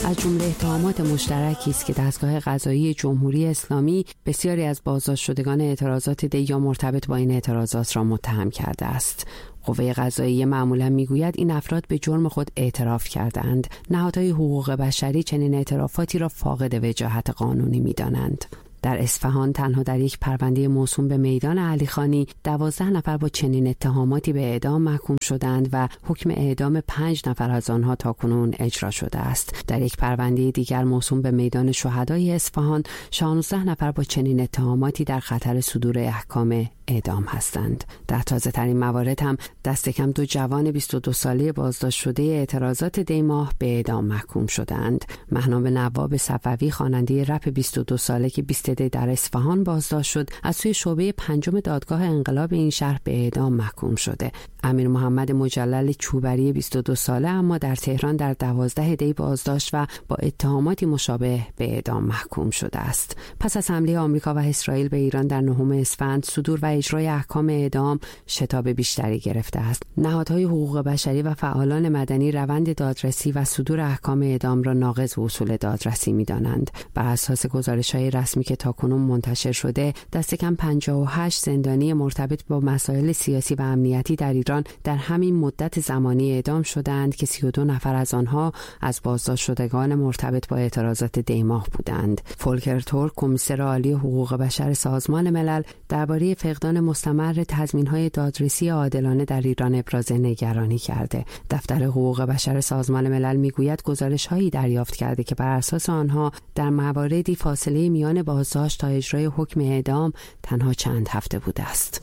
از جمله اتهامات مشترکی است که دستگاه قضایی جمهوری اسلامی بسیاری از بازداشت شدگان اعتراضات دی یا مرتبط با این اعتراضات را متهم کرده است. قوه قضاییه معمولا میگوید این افراد به جرم خود اعتراف کردند. نهادهای حقوق بشری چنین اعترافاتی را فاقد وجاهت قانونی می‌دانند. در اصفهان تنها در یک پرونده موسوم به میدان علیخانی 12 نفر با چنین اتهاماتی به اعدام محکوم شدند و حکم اعدام 5 نفر از آنها تاکنون اجرا شده است. در یک پرونده دیگر موسوم به میدان شهدای اصفهان 16 نفر با چنین اتهاماتی در خطر صدور احکام اعدام هستند. در تازه ترین موارد هم دست کم 2 جوان 22 ساله بازداشت شده اعتراضات دی ماه به اعدام محکوم شدند. مهنام نواب صفوی خواننده رپ 22 ساله که 20 دی در اصفهان بازداشت شد از سوی شعبه 5 دادگاه انقلاب این شهر به اعدام محکوم شده. امیر محمد مجلل چوبری 22 ساله اما در تهران در 12 دی بازداشت و با اتهاماتی مشابه به اعدام محکوم شده است. پس از حمله آمریکا و اسرائیل به ایران در 9 اسفند صدور و اجرای احکام اعدام شتاب بیشتری گرفته است. نهادهای حقوق بشری و فعالان مدنی روند دادرسی و صدور احکام اعدام را ناقض اصول دادرسی می‌دانند. بر اساس گزارش‌های رسمی که تاکنون منتشر شده، دست کم 58 زندانی مرتبط با مسائل سیاسی و امنیتی در ایران در همین مدت زمانی اعدام شدند که 32 نفر از آنها از بازداشت شدگان مرتبط با اعتراضات دی ماه بودند. فولکر تورک، کمیسر عالی حقوق بشر سازمان ملل، درباره فقدان مستمر تضمین‌های دادرسی عادلانه در ایران ابراز نگرانی کرده. دفتر حقوق بشر سازمان ملل میگوید گزارش‌هایی دریافت کرده که بر اساس آنها در مواردی فاصله میان بازداشت تا اجرای حکم اعدام تنها چند هفته بوده است.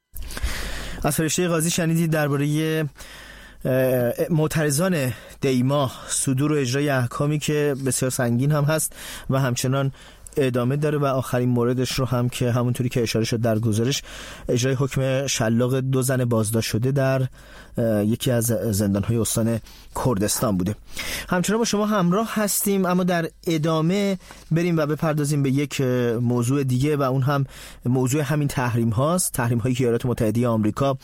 از فرشته قاضی شنیدید درباره معترضان دی ماه، صدور و اجرای احکامی که بسیار سنگین هم هست و همچنان ادامه داره و آخرین موردش رو هم که همونطوری که اشاره شد در گزارش، اجرای حکم شلاق 2 زن بازداشت شده در یکی از زندان‌های استان کردستان بوده. همچنان با شما همراه هستیم، اما در ادامه بریم و بپردازیم به یک موضوع دیگه و اون هم موضوع همین تحریم هاست. تحریم هایی که ایالات متحده آمریکا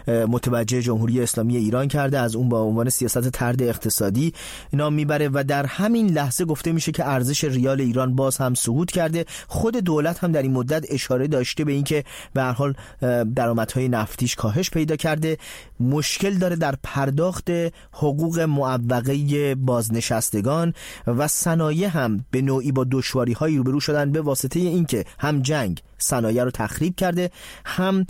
متوجه جمهوری اسلامی ایران کرده، از اون با عنوان سیاست طرد اقتصادی نام میبره و در همین لحظه گفته میشه که ارزش ریال ایران باز هم سقوط کرده. خود دولت هم در این مدت اشاره داشته به اینکه به هر حال درآمدهای نفتیش کاهش پیدا کرده، مشکل داره در پرداخت حقوق معوقه بازنشستگان و صنایع هم به نوعی با دشواری‌هایی روبرو شدن به واسطه اینکه هم جنگ صنایع رو تخریب کرده، هم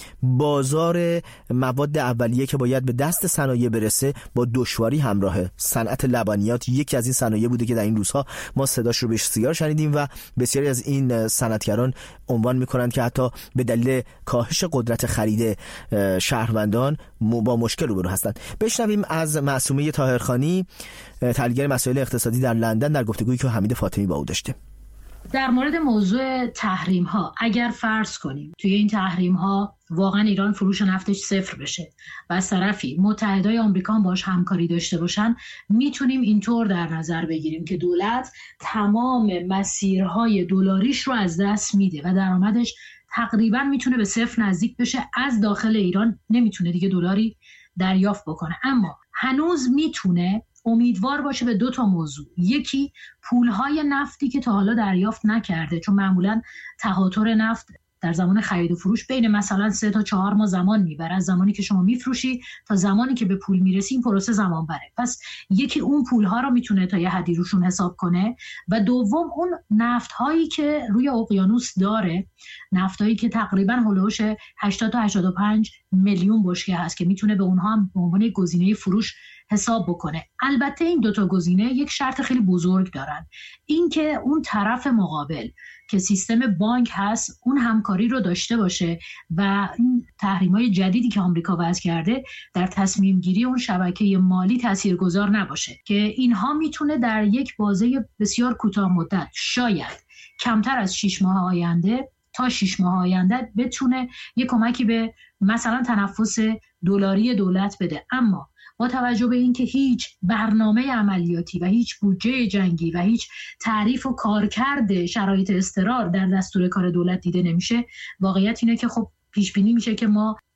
بازار مواد اولیه که باید به دست صنایع برسه با دشواری همراهه. صنعت لبنیات یکی از این صنایع بوده که در این روزها ما صداش رو بسیار شنیدیم و بسیاری از این صنعتگران عنوان میکنند که حتی به دلیل کاهش قدرت خرید شهروندان با مشکل روبرو هستند. بشنویم از معصومه طاهرخانی، تحلیلگر مسائل اقتصادی در لندن، در گفتگویی که حمید فاطمی با او داشته. در مورد موضوع تحریم ها، اگر فرض کنیم توی این تحریم ها واقعا ایران فروش نفتش 0 بشه و از طرفی متحدای آمریکا هم باش همکاری داشته باشن، میتونیم اینطور در نظر بگیریم که دولت تمام مسیرهای دلاریش رو از دست میده و درآمدش تقریبا میتونه به 0 نزدیک بشه. از داخل ایران نمیتونه دیگه دلاری دریافت بکنه، اما هنوز میتونه امیدوار باشه به 2 موضوع. یکی پولهای نفتی که تا حالا دریافت نکرده، چون معمولا تهاتر نفت در زمان خرید و فروش بین مثلا 3 تا 4 ماه زمان میبره. از زمانی که شما میفروشی تا زمانی که به پول میرسی این پروسه زمان بره. پس یکی اون پولها رو میتونه تا یه حدی روشون حساب کنه و دوم اون نفت‌هایی که روی اقیانوس داره، نفتایی که تقریبا هولوش 80 تا 85 میلیون بشکه هست که میتونه به اونها هم به عنوان گزینه فروش حساب بکنه. البته این 2 گزینه یک شرط خیلی بزرگ دارن، این که اون طرف مقابل که سیستم بانک هست اون همکاری رو داشته باشه و این تحریم‌های جدیدی که آمریکا وضع کرده در تصمیم گیری اون شبکه مالی تاثیرگذار نباشه، که اینها میتونه در یک بازه بسیار کوتاه مدت، شاید کمتر از 6 ماه آینده تا 6 ماه آینده، بتونه یک کمکی به مثلا تنفس دلاری دولت بده. اما با توجه به اینکه هیچ برنامه عملیاتی و هیچ بودجه جنگی و هیچ تعریف و کارکرد شرایط اضطرار در دستور کار دولت دیده نمیشه، واقعیت اینه که خب پیش بینی میشه که ما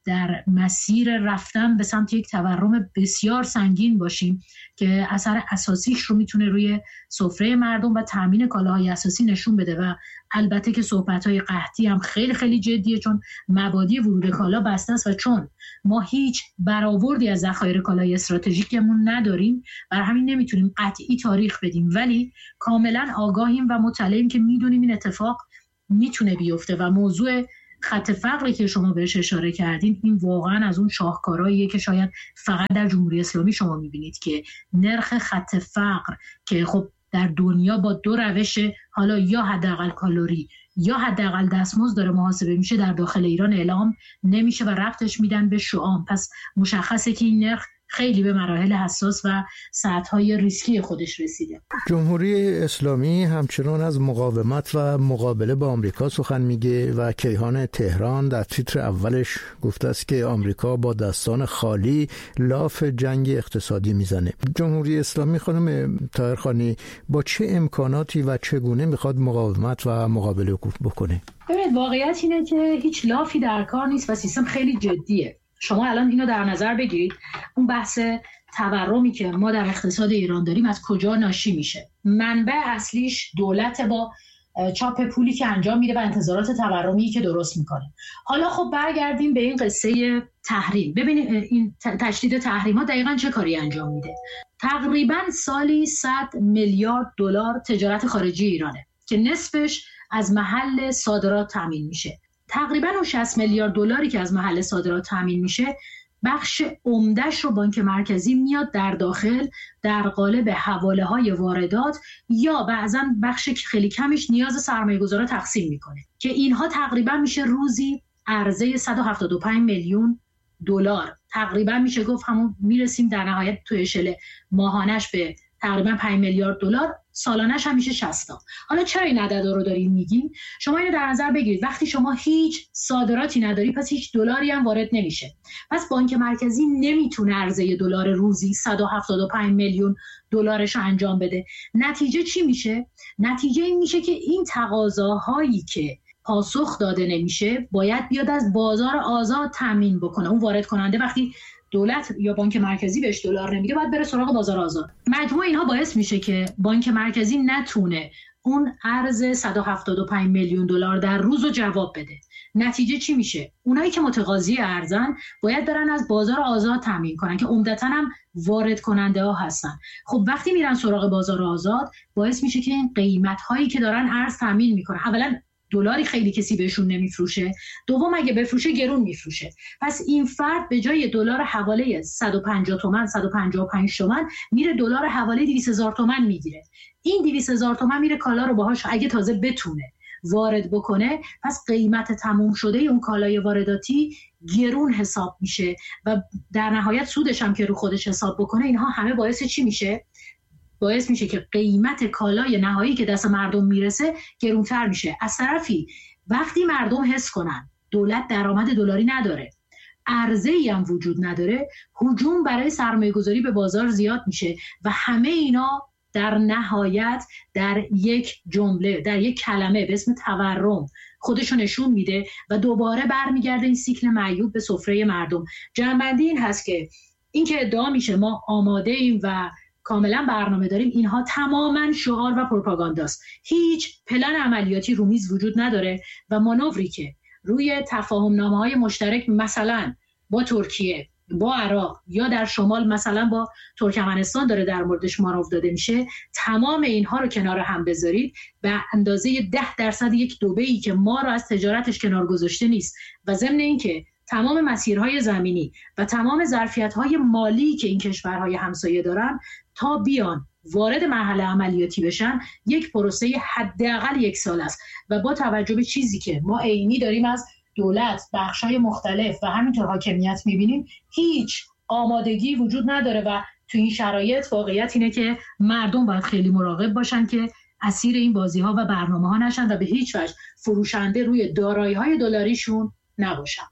در مسیر رفتن به سمت یک تورم بسیار سنگین باشیم که اثر اساسیش رو میتونه روی سفره مردم و تامین کالاهای اساسی نشون بده. و البته که صحبت‌های قحطی هم خیلی خیلی جدیه، چون مبادی ورود کالا بسته است و چون ما هیچ برآوردی از ذخایر کالای استراتژیکمون نداریم، برای همین نمیتونیم قطعی تاریخ بدیم، ولی کاملا آگاهیم و مطلعیم که میدونیم این اتفاق میتونه بیفته. و موضوع خط فقری که شما بهش اشاره کردین، این واقعا از اون شاهکارهاییه که شاید فقط در جمهوری اسلامی شما میبینید که نرخ خط فقر که خب در دنیا با 2 روش، حالا یا حداقل کالری یا حداقل دستمزد داره محاسبه میشه، در داخل ایران اعلام نمیشه و ربطش میدن به شعام. پس مشخصه که این نرخ خیلی به مراحل حساس و سطح‌های ریسکی خودش رسیده. جمهوری اسلامی همچنان از مقاومت و مقابله با آمریکا سخن میگه و کیهان تهران در تیتر اولش گفته است که آمریکا با دستان خالی لاف جنگ اقتصادی میزنه. جمهوری اسلامی خانم طاهرخانی با چه امکاناتی و چگونه میخواد مقاومت و مقابله بکنه؟ ببینید واقعیت اینه که هیچ لافی در کار نیست و سیستم خیلی جدیه. شما الان اینو در نظر بگیرید، اون بحث تورمی که ما در اقتصاد ایران داریم از کجا ناشی میشه؟ منبع اصلیش دولت با چاپ پولی که انجام میده و انتظارات تورمی که درست میکنه. حالا خب برگردیم به این قصه تحریم. ببینید این تشدید تحریم ها دقیقاً چه کاری انجام میده؟ تقریباً سالی 100 میلیارد دلار تجارت خارجی ایرانه که نصفش از محل صادرات تامین میشه. تقریباً اون 60 میلیارد دلاری که از محل صادرات تامین میشه، بخش عمده‌اش رو بانک مرکزی میاد در داخل در قالب حواله‌های واردات یا بعضاً بخش خیلی کمش نیاز سرمایه‌گذارا تقسیم میکنه که اینها تقریباً میشه روزی عرضه 175 میلیون دلار. تقریباً میشه گفت همون میرسیم در نهایت تو اشل ماهانش به تقریباً 5 میلیارد دلار، سالانش هم میشه 60 تا. حالا چرا این عددا رو داریم میگیم؟ شما اینو در نظر بگیرید، وقتی شما هیچ صادراتی نداری پس هیچ دلاری هم وارد نمیشه. پس بانک مرکزی نمیتونه عرضه دلار روزی 175 میلیون دلارش رو انجام بده. نتیجه چی میشه؟ نتیجه این میشه که این تقاضاهایی که پاسخ داده نمیشه باید بیاد از بازار آزاد تامین بکنه. اون وارد کننده وقتی دولت یا بانک مرکزی بهش دلار نمیده باید بره سراغ بازار آزاد. مجموع اینها باعث میشه که بانک مرکزی نتونه اون ارز 175 میلیون دلار در روز رو جواب بده. نتیجه چی میشه؟ اونایی که متقاضی ارزن باید برن از بازار آزاد تامین کنن که عمدتاً هم وارد کننده ها هستن. خب وقتی میرن سراغ بازار آزاد باعث میشه که این قیمت هایی که دارن ارز تامین میکنن، اولا دلاری خیلی کسی بهشون نمیفروشه، دوم اگه بفروشه گرون میفروشه. پس این فرد به جای دلار حواله 150 تومن 155 تومن میره دلار حواله 200,000 تومن میگیره. این 200,000 تومن میره کالا رو باهاش اگه تازه بتونه وارد بکنه، پس قیمت تموم شده اون کالای وارداتی گرون حساب میشه و در نهایت سودش هم که رو خودش حساب بکنه. اینها همه باعث چی میشه؟ باعث میشه که قیمت کالای نهایی که دست مردم میرسه گرونتر میشه. از طرفی وقتی مردم حس کنن دولت درآمد دلاری نداره، عرضه‌ای هم وجود نداره، هجوم برای سرمایه‌گذاری به بازار زیاد میشه و همه اینا در نهایت در یک جمله، در یک کلمه به اسم تورم خودشو نشون میده و دوباره برمیگرده این سیکل معیوب به سفره مردم. جنبندی این هست که این که ادعا میشه ما آماده ایم و کاملا برنامه داریم، اینها تماما شعار و پروپاگانداست. هیچ پلن عملیاتی رو میز وجود نداره و مانوری که روی تفاهم‌نامه‌های مشترک مثلا با ترکیه، با عراق یا در شمال مثلا با ترکمنستان داره در موردش مانور داده میشه، تمام اینها رو کنار هم بذارید به اندازه 10% یک دبی‌ای که ما رو از تجارتش کنار گذاشته نیست و ضمن اینکه تمام مسیرهای زمینی و تمام ظرفیت‌های مالی که این کشورهای همسایه دارن تا بیان وارد مرحله عملیاتی بشن یک پروسه حداقل 1 سال است و با توجه به چیزی که ما عینی داریم از دولت، بخش‌های مختلف و همینطور حاکمیت می‌بینیم، هیچ آمادگی وجود نداره و تو این شرایط واقعیت اینه که مردم باید خیلی مراقب باشن که اسیر این بازی‌ها و برنامه‌ها نشن و به هیچ وجه فروشنده روی دارایی‌های دلاریشون نباشن.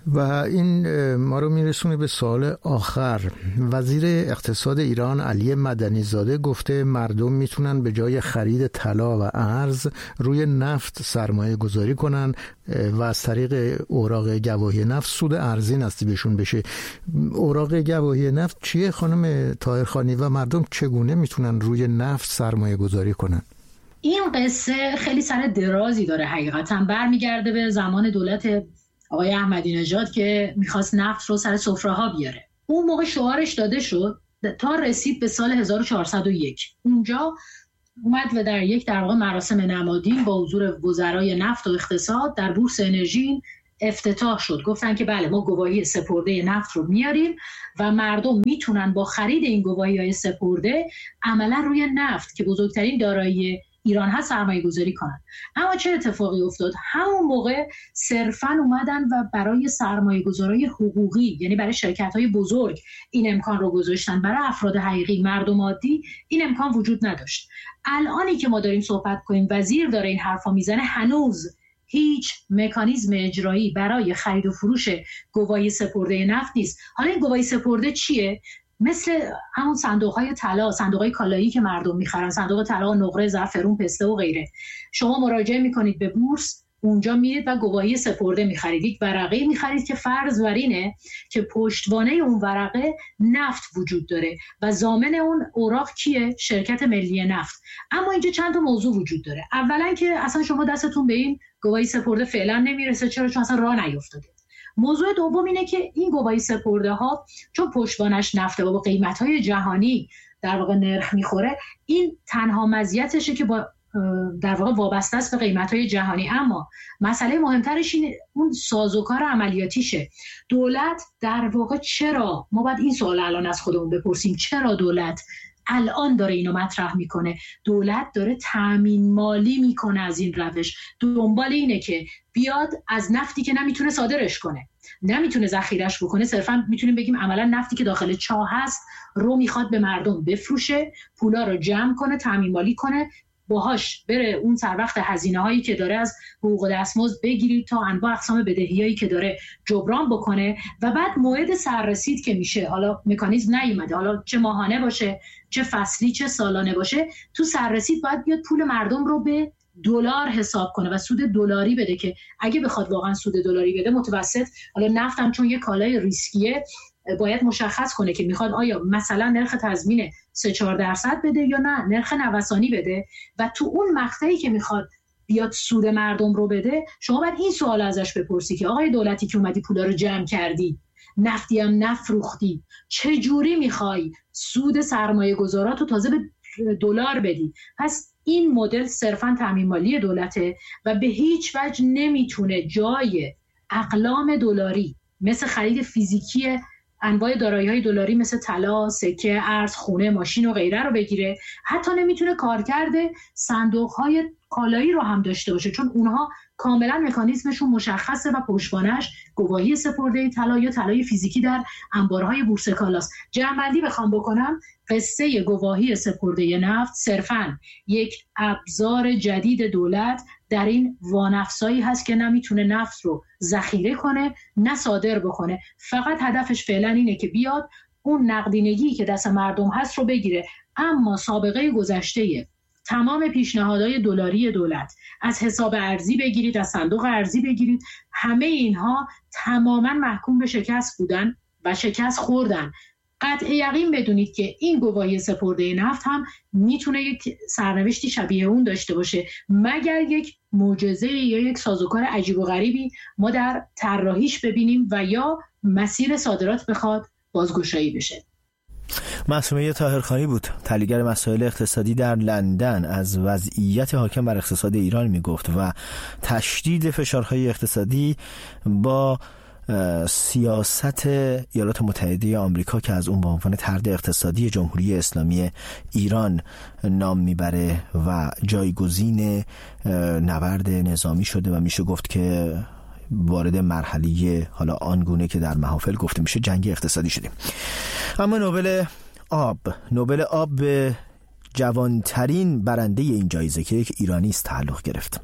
و این ما رو میرسونه به سوال آخر. وزیر اقتصاد ایران علی مدنی زاده گفته مردم میتونن به جای خرید طلا و ارز روی نفت سرمایه گذاری کنن و از طریق اوراق گواهی نفت سود ارزی نصیبشون بشه. اوراق گواهی نفت چیه خانم طاهرخانی و مردم چگونه میتونن روی نفت سرمایه گذاری کنن؟ این قصه خیلی سر درازی داره، حقیقتا برمیگرده به زمان دولت آقای احمدی نژاد که میخواست نفت رو سر سفره ها بیاره. اون موقع شعارش داده شد تا رسید به سال 1401. اونجا اومد و در یک در واقع مراسم نمادین با حضور وزرای نفت و اقتصاد در بورس انرژی افتتاح شد. گفتن که بله ما گواهی سپرده نفت رو میاریم و مردم میتونن با خرید این گواهی‌های سپرده عملا روی نفت که بزرگترین دارایی ایران هست سرمایه گذاری کنن. اما چه اتفاقی افتاد؟ همون موقع صرفاً اومدن و برای سرمایه گذاری حقوقی، یعنی برای شرکت های بزرگ این امکان رو گذاشتن، برای افراد حقیقی مردم عادی این امکان وجود نداشت. الانی که ما داریم صحبت کنیم وزیر داره این حرفا میزنه، هنوز هیچ مکانیزم اجرایی برای خرید و فروش گواهی سپرده نفت نیست. حالا این گواهی سپرده چیه؟ مثل همون صندوق‌های طلا، صندوق‌های کالایی که مردم می‌خرن، صندوق طلا، نقره، زعفرون، پسته و غیره. شما مراجعه می‌کنید به بورس، اونجا میرید و گواهی سپرده می‌خرید. یک ورقه می‌خرید که فرض بر اینه که پشتوانه اون ورقه نفت وجود داره و ضامن اون اوراق کیه؟ شرکت ملی نفت. اما اینجا چند تا موضوع وجود داره. اولا که اصلا شما دستتون به این گواهی سپرده فعلا نمیرسه. چرا؟ چون اصلا راه نیفتاده. موضوع دوم اینه که این گواهی سپرده ها چون پشتوانش نفته و با قیمت‌های جهانی در واقع نرخ میخوره، این تنها مزیتشه که با در واقع وابسته است به قیمت‌های جهانی. اما مسئله مهمترش این اون سازوکار عملیاتیشه. دولت در واقع چرا، ما باید این سوال الان از خودمون بپرسیم، چرا دولت الان داره اینو مطرح میکنه؟ دولت داره تامین مالی میکنه از این روش. دنبال اینه که بیاد از نفتی که نمیتونه صادرش کنه، نمیتونه ذخیرش بکنه، صرفا میتونیم بگیم عملا نفتی که داخل چاه هست رو میخواد به مردم بفروشه، پولا رو جمع کنه، تامین مالی کنه، باهاش بره اون سر وقت هزینه‌هایی که داره از حقوق دستمزد بگیرید تا انواع اقسام بدهیایی که داره جبران بکنه و بعد موعد سررسید که میشه، حالا مکانیزم نیومده، حالا چه ماهانه باشه چه فصلی چه سالانه باشه، تو سررسید باید بیاد پول مردم رو به دلار حساب کنه و سود دلاری بده که اگه بخواد واقعا سود دلاری بده متوسط، حالا نفت هم چون یه کالای ریسکیه باید مشخص کنه که میخواد آیا مثلا نرخ تضمین 3-4% بده یا نه نرخ نوسانی بده و تو اون مقطعی که میخواد بیاد سود مردم رو بده شما باید این سوال ازش بپرسی که آقای دولتی که اومدی پولا رو جمع کردی، نفتی هم نفروختی، چه جوری میخوای سود سرمایه گذارات رو تازه به دلار بدی؟ پس این مدل صرفاً تامین مالی دولته و به هیچ وجه نمیتونه جای اقلام دلاری مثل خرید فیزیکی انواع دارایی‌های دلاری مثل طلا، سکه، ارز، خونه، ماشین و غیره رو بگیره. حتی نمیتونه کارکرد صندوق‌های کالایی رو هم داشته باشه چون اونها کاملا مکانیزمشون مشخصه و پشتوانش گواهی سپرده طلا یا طلای فیزیکی در انبارهای بورس کالاست. جمع‌بندی بخوام بکنم، قصه گواهی سپرده نفت صرفاً یک ابزار جدید دولت در این وانفسایی هست که نمیتونه نفت رو ذخیره کنه نه صادر بکنه. فقط هدفش فعلا اینه که بیاد اون نقدینگی که دست مردم هست رو بگیره. اما سابقه گذشته تمام پیشنهادهای دلاری دولت، از حساب ارزی بگیرید، از صندوق ارزی بگیرید، همه اینها تماما محکوم به شکست بودن و شکست خوردن. قطع یقین بدونید که این گواهی سپرده نفت هم میتونه یک سرنوشتی شبیه اون داشته باشه مگر یک معجزه یا یک سازوکار عجیب و غریبی ما در طراحیش ببینیم و یا مسیر صادرات بخواد بازگشایی بشه. معصومه طاهرخانی بود، تحلیلگر مسائل اقتصادی در لندن، از وضعیت حاکم بر اقتصاد ایران میگفت و تشدید فشارهای اقتصادی با سیاست ایالات متحده آمریکا که از اون به عنوان طرد اقتصادی جمهوری اسلامی ایران نام میبره و جایگزین نبرد نظامی شده و میشه گفت که وارد مرحله حالا آنگونه که در محافل گفته میشه جنگ اقتصادی شدیم. اما نوبل آب به جوانترین برنده این جایزه که یک ایرانی است تعلق گرفت.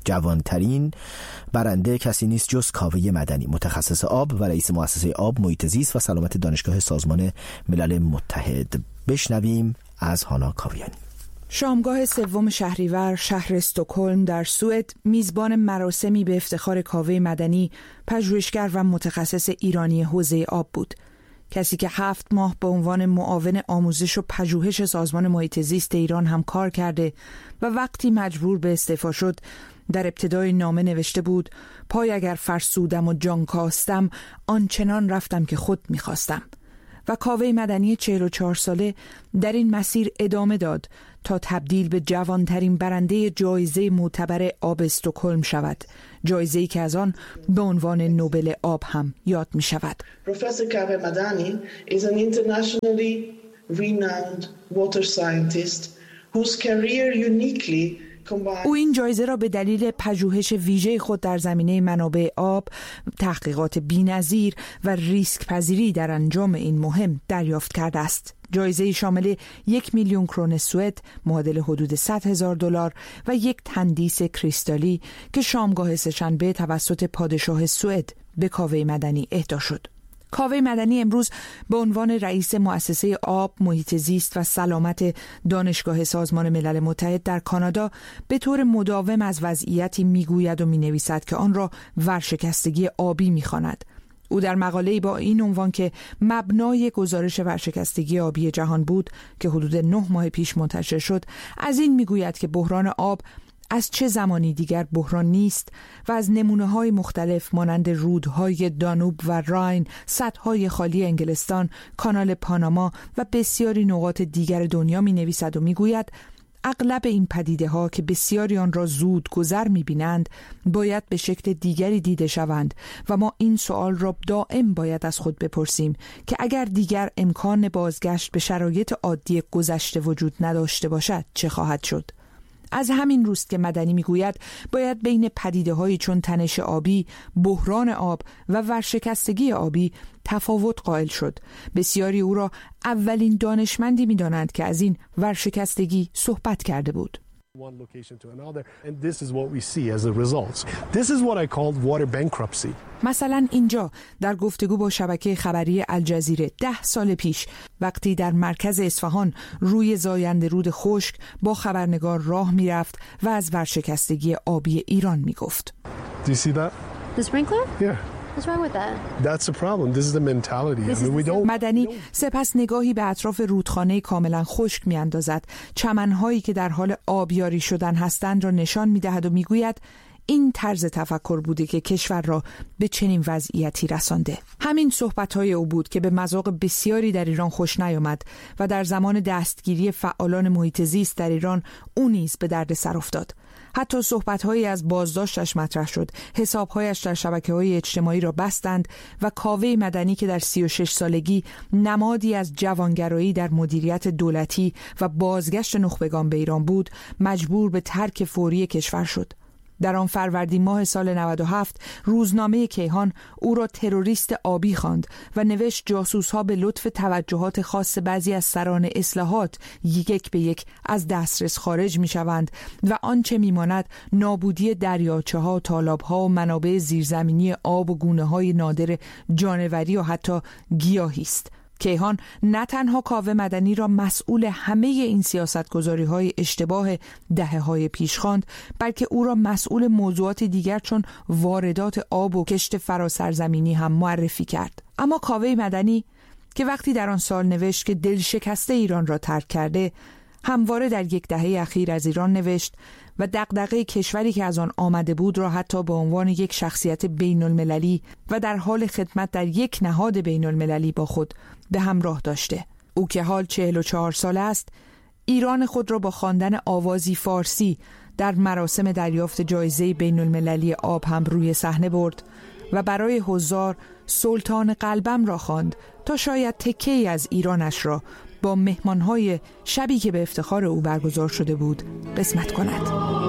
جوانترین برنده کسی نیست جز کاوه مدنی، متخصص آب و رئیس مؤسسه آب، محیط زیست و سلامت دانشگاه سازمان ملل متحد. بشنویم از هانا کاویانی. شامگاه 3 شهریور شهر استکهلم در سوئد میزبان مراسمی به افتخار کاوه مدنی، پژوهشگر و متخصص ایرانی حوزه آب بود. کسی که 7 ماه به عنوان معاون آموزش و پژوهش سازمان محیط زیست ایران هم کار کرده و وقتی مجبور به استعفا شد در ابتدای نامه نوشته بود: پای اگر فرسودم و جان کاستم، آنچنان رفتم که خود میخواستم. و کاوه مدنی 44 ساله در این مسیر ادامه داد تا تبدیل به جوانترین برنده جایزه معتبر آب استکهلم شود، جایزه‌ای که از آن به عنوان نوبل آب هم یاد می شود. Professor Kaveh Madani is an internationally renowned water scientist whose career uniquely او این جایزه را به دلیل پژوهش ویژه خود در زمینه منابع آب، تحقیقات بی‌نظیر و ریسک پذیری در انجام این مهم دریافت کرده است. جایزه شامل 1 میلیون کرون سوئد معادل حدود $100,000 و یک تندیس کریستالی که شامگاه سه‌شنبه توسط پادشاه سوئد به کاوه مدنی اهدا شد. کاوه مدنی امروز به عنوان رئیس مؤسسه آب، محیط زیست و سلامت دانشگاه سازمان ملل متحد در کانادا به طور مداوم از وضعیتی میگوید و مینویسد که آن را ورشکستگی آبی میخواند. او در مقاله‌ای با این عنوان که مبنای گزارش ورشکستگی آبی جهان بود که حدود 9 ماه پیش منتشر شد، از این میگوید که بحران آب از چه زمانی دیگر بحران نیست و از نمونه‌های مختلف مانند رودهای دانوب و راین، سدهای خالی انگلستان، کانال پاناما و بسیاری نقاط دیگر دنیا می‌نویسد و می‌گوید اغلب این پدیده‌ها که بسیاری آن را زود گذر می‌بینند باید به شکل دیگری دیده شوند و ما این سوال را دائم باید از خود بپرسیم که اگر دیگر امکان بازگشت به شرایط عادی گذشته وجود نداشته باشد چه خواهد شد؟ از همین روست که مدنی میگوید باید بین پدیده‌هایی چون تنش آبی، بحران آب و ورشکستگی آبی تفاوت قائل شد. بسیاری او را اولین دانشمندی می‌دانند که از این ورشکستگی صحبت کرده بود. One location to another, and this is what we see as the results. This is what I called water bankruptcy. مثلا اینجا در گفتگو با شبکه خبری الجزیره 10 سال پیش وقتی در مرکز اصفهان روی زاینده رود خشک با خبرنگار راه میرفت و از ورشکستگی آبی ایران میگفت. Do you see that? The sprinkler? Yeah. What's wrong with that? That's the problem. This is the mentality. I mean, we don't. مدنی سپس نگاهی به اطراف رودخانه کاملا خشک میاندازد، چمنهایی که در حال آبیاری شدن هستند را نشان میدهد و میگوید این طرز تفکر بوده که کشور را به چنین وضعیتی رسانده. همین صحبت‌های او بود که به مذاق بسیاری در ایران خوش نیامد و در زمان دستگیری فعالان محیط زیست در ایران او نیز به درد سر افتاد. حتی صحبت‌هایی از بازداشتش مطرح شد، حساب‌هایش در شبکه‌های اجتماعی را بستند و کاوه مدنی که در 36 سالگی نمادی از جوانگرایی در مدیریت دولتی و بازگشت نخبگان به ایران بود، مجبور به ترک فوری کشور شد. در آن فروردین ماه سال 97 روزنامه کیهان او را تروریست آبی خواند و نوشت جاسوس‌ها به لطف توجهات خاص بعضی از سران اصلاحات یک به یک از دسترس خارج می‌شوند و آنچه می‌ماند نابودی دریاچه‌ها، تالاب‌ها و منابع زیرزمینی آب و گونه‌های نادر جانوری و حتی گیاهی است. کیهان نه تنها کاوه مدنی را مسئول همه این سیاستگذاری‌های اشتباه دهه‌های پیش خواند، بلکه او را مسئول موضوعات دیگر چون واردات آب و کشت فراسرزمینی هم معرفی کرد. اما کاوه مدنی که وقتی در آن سال نوشت که دل شکسته ایران را ترک کرده، همواره در یک دهه اخیر از ایران نوشت و دغدغه کشوری که از آن آمده بود را حتی به عنوان یک شخصیت بین المللی و در حال خدمت در یک نهاد بین المللی با خود به همراه داشته. او که حال 44 ساله است، ایران خود را با خواندن آوازی فارسی در مراسم دریافت جایزه بین المللی آب هم روی صحنه برد و برای حضار سلطان قلبم را خواند تا شاید تکه‌ای از ایرانش را با مهمانهای شبی که به افتخار او برگزار شده بود قسمت کند.